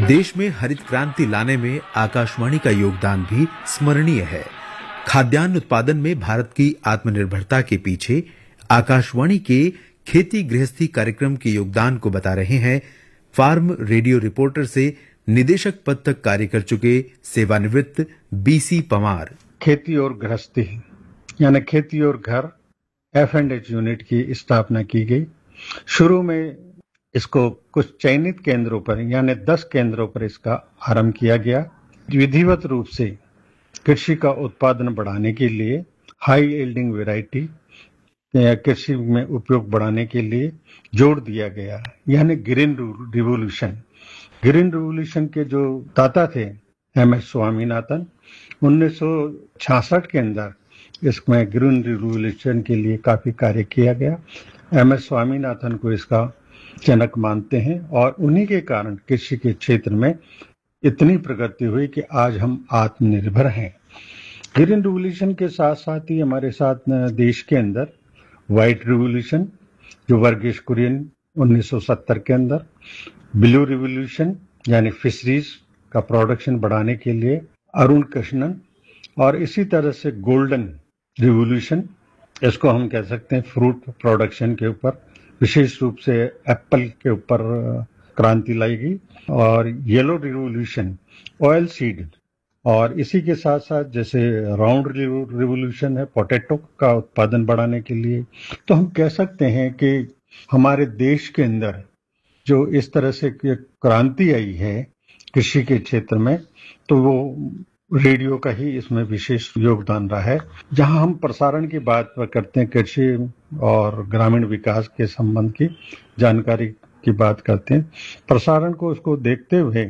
देश में हरित क्रांति लाने में आकाशवाणी का योगदान भी स्मरणीय है। खाद्यान्न उत्पादन में भारत की आत्मनिर्भरता के पीछे आकाशवाणी के खेती गृहस्थी कार्यक्रम के योगदान को बता रहे हैं फार्म रेडियो रिपोर्टर से निदेशक पद तक कार्य कर चुके सेवानिवृत्त बीसी पंवार। खेती और गृहस्थी यानी खेती और घर F&H यूनिट की स्थापना की गई। शुरू में इसको कुछ चयनित केंद्रों पर यानी 10 केंद्रों पर इसका आरंभ किया गया। विधिवत रूप से कृषि का उत्पादन बढ़ाने के लिए हाई यील्डिंग वैरायटी कृषि में उपयोग बढ़ाने के लिए जोड़ दिया गया, यानी ग्रीन रिवोल्यूशन। ग्रीन रिवोल्यूशन के जो दाता थे MS स्वामीनाथन, 1966 के अंदर इसमें ग्रीन रिवोल्यूशन के लिए काफी कार्य किया गया। MS स्वामीनाथन को इसका जनक मानते हैं और उन्हीं के कारण कृषि के क्षेत्र में इतनी प्रगति हुई कि आज हम आत्मनिर्भर हैं। ग्रीन रिवोल्यूशन के साथ साथ ही हमारे साथ देश के अंदर व्हाइट रिवोल्यूशन जो वर्गीस कुरियन 1970 के अंदर, ब्लू रिवोल्यूशन यानी फिशरीज का प्रोडक्शन बढ़ाने के लिए अरुण कृष्णन, और इसी तरह से गोल्डन रिवोल्यूशन, इसको हम कह सकते हैं फ्रूट प्रोडक्शन के ऊपर, विशेष रूप से एप्पल के ऊपर क्रांति लाई गई, और येलो रिवोल्यूशन ऑयल सीड, और इसी के साथ साथ जैसे राउंड रिवोल्यूशन है पोटैटो का उत्पादन बढ़ाने के लिए। तो हम कह सकते हैं कि हमारे देश के अंदर जो इस तरह से क्रांति आई है कृषि के क्षेत्र में, तो वो रेडियो का ही इसमें विशेष योगदान रहा है। जहां हम प्रसारण की बात करते हैं, कृषि और ग्रामीण विकास के संबंध की जानकारी की बात करते हैं, प्रसारण को उसको देखते हुए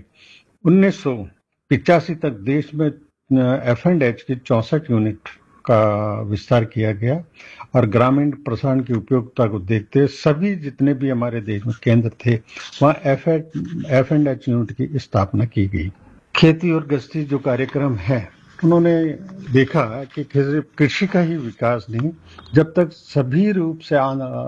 1985 तक देश में F&H की 64 यूनिट का विस्तार किया गया, और ग्रामीण प्रसारण की उपयोगिता को देखते हुए सभी जितने भी हमारे देश में केंद्र थे वहाँ F&H यूनिट की स्थापना की गई। खेती और गृहस्थी जो कार्यक्रम है, उन्होंने देखा कि कृषि का ही विकास नहीं, जब तक सभी रूप से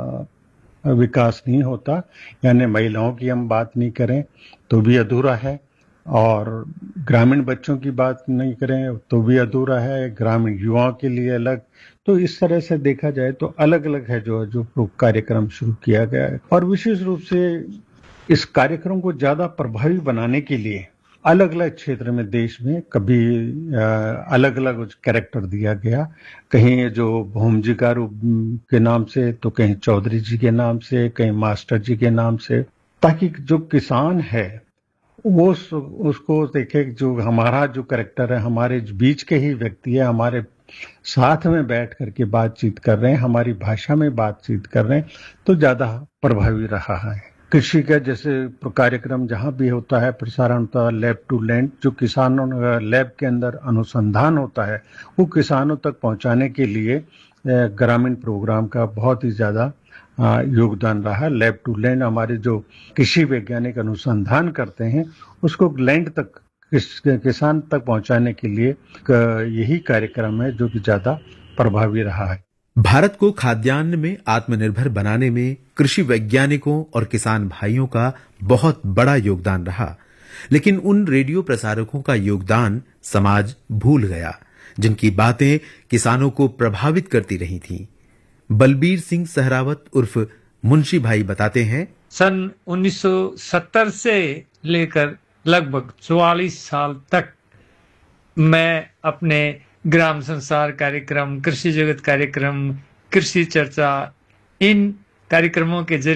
विकास नहीं होता, यानी महिलाओं की हम बात नहीं करें तो भी अधूरा है, और ग्रामीण बच्चों की बात नहीं करें तो भी अधूरा है, ग्रामीण युवाओं के लिए अलग। तो इस तरह से देखा जाए तो अलग अलग है जो कार्यक्रम शुरू किया गया है, और विशेष रूप से इस कार्यक्रम को ज्यादा प्रभावी बनाने के लिए अलग अलग क्षेत्र में देश में कभी अलग अलग कैरेक्टर दिया गया, कहीं जो भौमजी का रूप के नाम से, तो कहीं चौधरी जी के नाम से, कहीं मास्टर जी के नाम से, ताकि जो किसान है वो उसको देखे जो हमारा जो कैरेक्टर है, हमारे बीच के ही व्यक्ति है, हमारे साथ में बैठ करके बातचीत कर रहे हैं, हमारी भाषा में बातचीत कर रहे हैं, तो ज्यादा प्रभावी रहा है। कृषि का जैसे कार्यक्रम जहां भी होता है, प्रसारण होता है लैब टू लैंड, जो किसानों लैब के अंदर अनुसंधान होता है वो किसानों तक पहुंचाने के लिए ग्रामीण प्रोग्राम का बहुत ही ज्यादा योगदान रहा है। लैब टू लैंड हमारे जो कृषि वैज्ञानिक अनुसंधान करते हैं उसको लैंड तक किसान तक पहुंचाने के लिए यही कार्यक्रम है जो कि ज्यादा प्रभावी रहा है। भारत को खाद्यान्न में आत्मनिर्भर बनाने में कृषि वैज्ञानिकों और किसान भाइयों का बहुत बड़ा योगदान रहा, लेकिन उन रेडियो प्रसारकों का योगदान समाज भूल गया जिनकी बातें किसानों को प्रभावित करती रही थीं। बलबीर सिंह सहरावत उर्फ मुंशी भाई बताते हैं, सन 1970 से लेकर लगभग 44 साल तक मैं अपने ग्राम संसार कार्यक्रम, कृषि जगत कार्यक्रम, कृषि चर्चा, इन कार्यक्रमों के जरिए